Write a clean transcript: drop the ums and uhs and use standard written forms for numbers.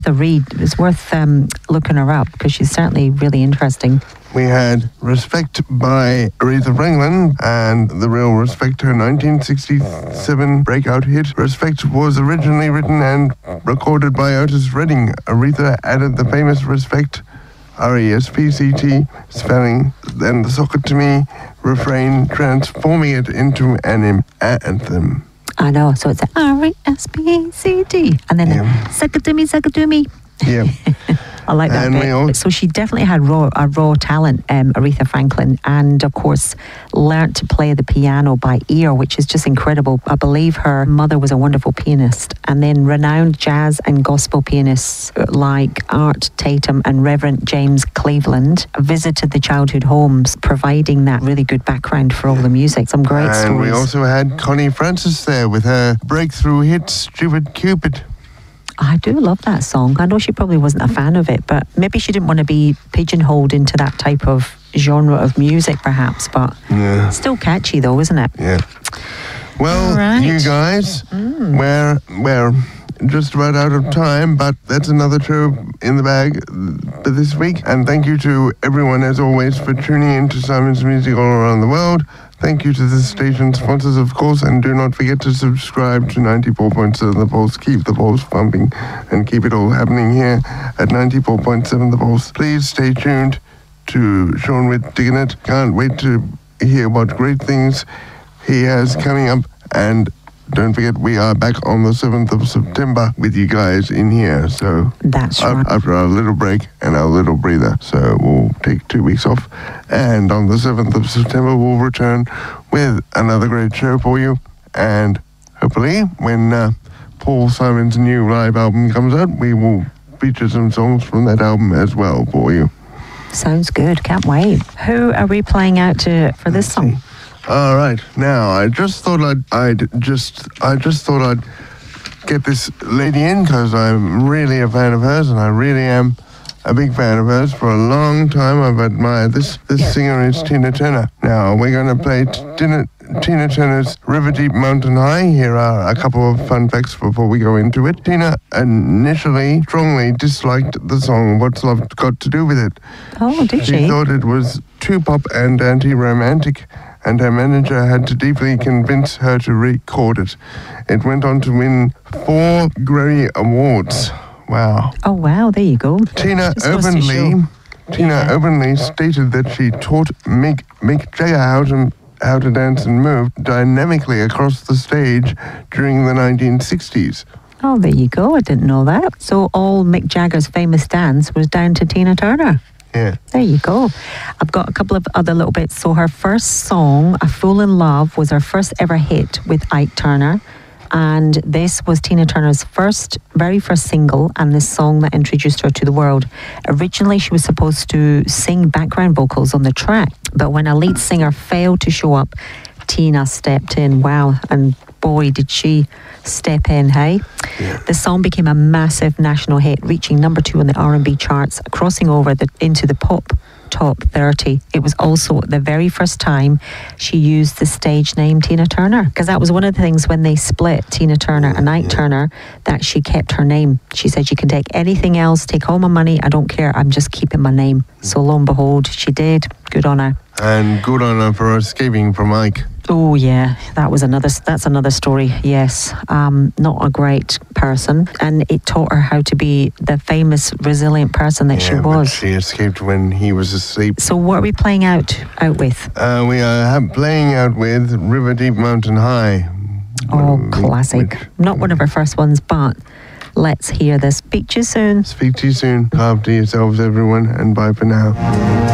Reid. It's worth looking her up because she's certainly really interesting. We had Respect by Aretha Franklin, and the real Respect, her 1967 breakout hit. Respect was originally written and recorded by Otis Redding. Aretha added the famous Respect, R-E-S-P-C-T, spelling, then the Sock It To Me refrain, transforming it into an anthem. I know, so it's a R-E-S-P-C-T, and then suck it to me. Yeah. I like that bit. So she definitely had raw talent, Aretha Franklin, and of course learnt to play the piano by ear, which is just incredible. I believe her mother was a wonderful pianist, and then renowned jazz and gospel pianists like Art Tatum and Reverend James Cleveland visited the childhood homes, providing that really good background for all the music. Some great stories. And we also had Connie Francis there with her breakthrough hit, Stupid Cupid. I do love that song. I know she probably wasn't a fan of it, but maybe she didn't want to be pigeonholed into that type of genre of music, perhaps. But still catchy, though, isn't it? Yeah. Well, you guys, we're just about out of time, but that's another show in the bag for this week. And thank you to everyone, as always, for tuning in to Simon's Music all around the world. Thank you to the station sponsors, of course, and do not forget to subscribe to 94.7 The Pulse. Keep the Pulse pumping and keep it all happening here at 94.7 The Pulse. Please stay tuned to Sean with Digging It. Can't wait to hear what great things he has coming up. And don't forget, we are back on the 7th of September with you guys in here. So that's right. After our little break and our little breather. So we'll take 2 weeks off. And on the 7th of September, we'll return with another great show for you. And hopefully, when Paul Simon's new live album comes out, we will feature some songs from that album as well for you. Sounds good. Can't wait. Who are we playing out to for this song? All right. Now, I just thought I'd get this lady in because I'm really a fan of hers, and I really am a big fan of hers. For a long time, I've admired this singer is Tina Turner. Now, we're going to play Tina Turner's River Deep Mountain High. Here are a couple of fun facts before we go into it. Tina initially strongly disliked the song What's Love Got to Do With It. Oh, did she? She thought it was too pop and anti-romantic, and her manager had to deeply convince her to record it. It went on to win 4 Grammy Awards. Wow. Oh, wow, there you go. Tina openly stated that she taught Mick Jagger how to dance and move dynamically across the stage during the 1960s. Oh, there you go. I didn't know that. So all Mick Jagger's famous dance was down to Tina Turner. Yeah. There you go. I've got a couple of other little bits. So her first song, A Fool in Love, was her first ever hit with Ike Turner. And this was Tina Turner's very first single, and this song that introduced her to the world. Originally, she was supposed to sing background vocals on the track, but when a lead singer failed to show up, Tina stepped in. Wow. And boy, did she step in, hey? Yeah. The song became a massive national hit, reaching number 2 on the R&B charts, crossing over into the pop top 30. It was also the very first time she used the stage name Tina Turner, because that was one of the things when they split, Tina Turner and Ike Turner, that she kept her name. She said, you can take anything else, take all my money, I don't care, I'm just keeping my name. So lo and behold, she did. Good on her. And good on her for escaping from Ike. Oh yeah, that's another story. Yes, not a great person, and it taught her how to be the famous resilient person that she was. But she escaped when he was asleep. So what are we playing out with? We are playing out with River Deep Mountain High. Oh, classic. Not one of her first ones, but let's hear this. Speak to you soon. Speak to you soon. Look after yourselves, everyone, and bye for now.